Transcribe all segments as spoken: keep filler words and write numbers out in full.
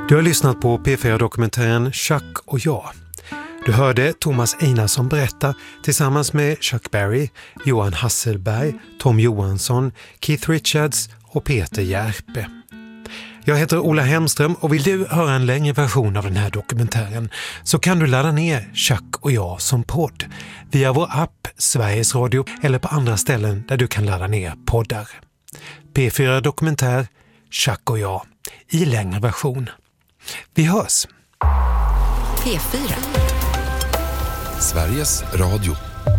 Du har lyssnat på P fyra-dokumentären Chuck och jag. Du hörde Thomas Einarsson berätta tillsammans med Chuck Berry, Johan Hasselberg, Tom Johansson, Keith Richards och Peter Järpe. Jag heter Ola Hemström och vill du höra en längre version av den här dokumentären så kan du ladda ner Chuck och jag som podd via vår app Sveriges Radio eller på andra ställen där du kan ladda ner poddar. P fyra-dokumentär Chuck och jag i längre version. Vi hörs! P fyra. Sveriges Radio.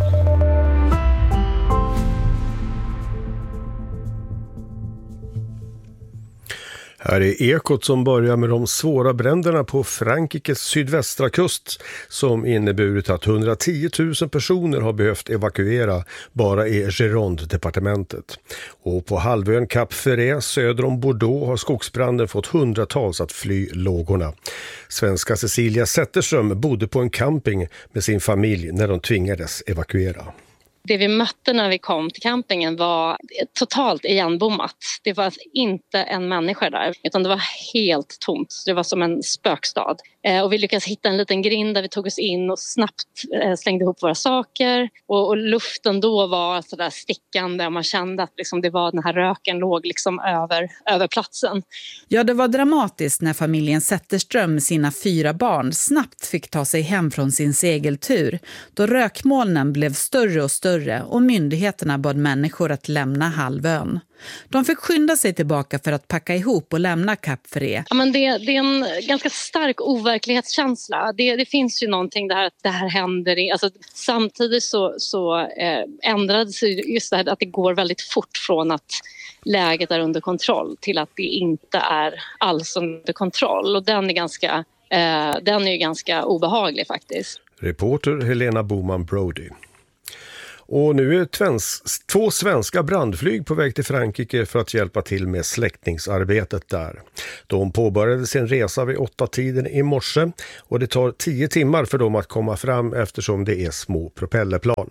Här är Ekot som börjar med de svåra bränderna på Frankrikes sydvästra kust som inneburit att hundratio tusen personer har behövt evakuera bara i Gironde-departementet. Och på halvön Cap Ferret söder om Bordeaux har skogsbranden fått hundratals att fly lågorna. Svenska Cecilia Zetterström bodde på en camping med sin familj när de tvingades evakuera. Det vi mötte när vi kom till campingen var totalt igenbommat. Det var inte en människa där, utan det var helt tomt. Det var som en spökstad. Eh, och vi lyckades hitta en liten grind där vi tog oss in och snabbt eh, slängde ihop våra saker. Och, och luften då var så där stickande och man kände att liksom, det var, den här röken låg liksom över, över platsen. Ja, det var dramatiskt när familjen Zetterström med sina fyra barn snabbt fick ta sig hem från sin segeltur. Då rökmolnen blev större och större och myndigheterna bad människor att lämna halvön. De fick skynda sig tillbaka för att packa ihop och lämna Cap Ferret. Ja, men det, det är en ganska stark overklighetskänsla. Det, det finns ju någonting där att det här händer. Alltså, samtidigt så, så eh, ändrades just det här att det går väldigt fort från att läget är under kontroll till att det inte är alls under kontroll. Och den är ganska, eh, den är ju ganska obehaglig faktiskt. Reporter Helena Boman Brody. Och nu är tväns, två svenska brandflyg på väg till Frankrike för att hjälpa till med släckningsarbetet där. De påbörjade sin resa vid åtta tiden i morse och det tar tio timmar för dem att komma fram eftersom det är små propellerplan.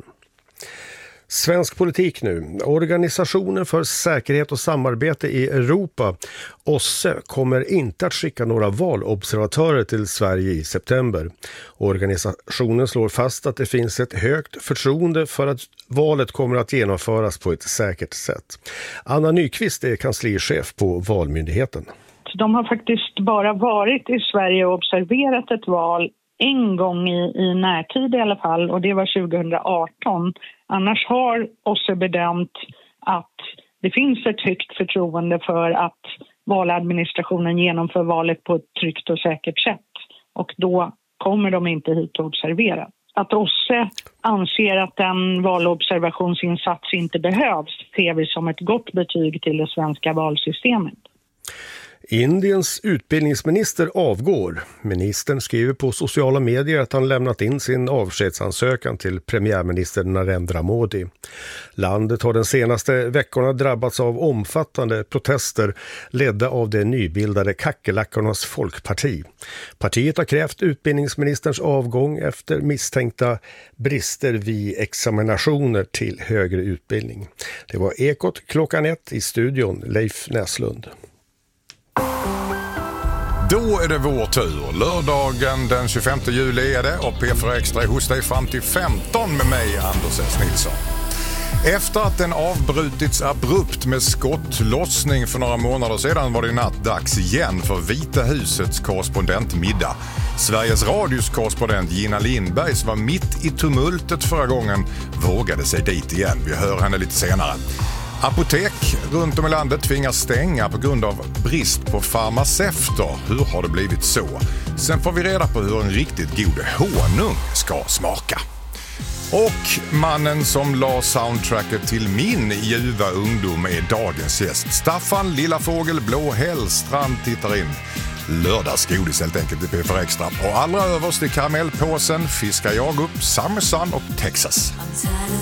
Svensk politik nu. Organisationen för säkerhet och samarbete i Europa, O S S E, kommer inte att skicka några valobservatörer till Sverige i september. Organisationen slår fast att det finns ett högt förtroende för att valet kommer att genomföras på ett säkert sätt. Anna Nyqvist är kanslichef på Valmyndigheten. De har faktiskt bara varit i Sverige och observerat ett val en gång i, i närtid i alla fall, och det var tjugo arton. Annars har O S S E bedömt att det finns ett högt förtroende för att valadministrationen genomför valet på ett tryggt och säkert sätt. Och då kommer de inte hit att observera. Att O S S E anser att en valobservationsinsats inte behövs ser vi som ett gott betyg till det svenska valsystemet. Indiens utbildningsminister avgår. Ministern skriver på sociala medier att han lämnat in sin avskedsansökan till premiärminister Narendra Modi. Landet har den senaste veckorna drabbats av omfattande protester ledda av det nybildade Kackerlackornas folkparti. Partiet har krävt utbildningsministerns avgång efter misstänkta brister vid examinationer till högre utbildning. Det var Ekot klockan ett i studion, Leif Näslund. Då är det vår tur. Lördagen den tjugofemte juli är det och P fyra Extra är hos dig fram till femton med mig, Anders S. Nilsson. Efter att den avbrutits abrupt med skottlossning för några månader sedan var det natt dags igen för Vita husets korrespondentmiddag. Sveriges Radios korrespondent Gina Lindbergs var mitt i tumultet förra gången, vågade sig dit igen. Vi hör henne lite senare. Apotek runt om i landet tvingas stänga på grund av brist på farmaceuter. Hur har det blivit så? Sen får vi reda på hur en riktigt god honung ska smaka. Och mannen som la soundtracket till min ljuva ungdom är dagens gäst. Staffan Lillafågel Blå Hellstrand tittar in. Lördagsgodis helt enkelt i P fyra Extra. Och allra överst i karamellpåsen fiskar jag upp Samson och Texas.